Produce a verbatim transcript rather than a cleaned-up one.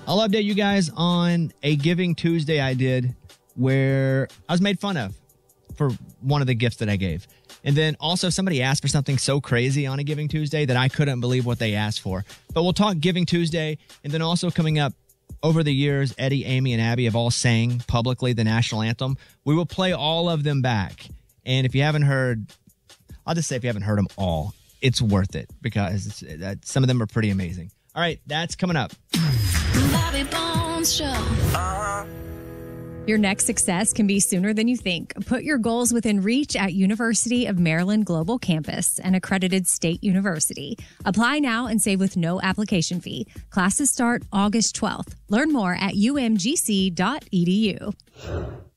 I'll update you guys on a Giving Tuesday I did where I was made fun of for one of the gifts that I gave. And then also somebody asked for something so crazy on a Giving Tuesday that I couldn't believe what they asked for. But we'll talk Giving Tuesday. And then also coming up, over the years, Eddie, Amy, and Abby have all sang publicly the national anthem. We will play all of them back. And if you haven't heard, I'll just say if you haven't heard them all, it's worth it because it's, uh, some of them are pretty amazing. All right, that's coming up. Bobby Bones Show. Uh-huh. Your next success can be sooner than you think. Put your goals within reach at University of Maryland Global Campus, an accredited state university. Apply now and save with no application fee. Classes start August twelfth. Learn more at u m g c dot e d u.